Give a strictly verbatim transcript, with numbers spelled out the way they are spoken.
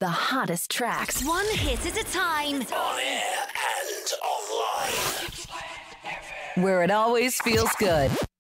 The hottest tracks. One hit at a time. On air and online. Where it always feels good.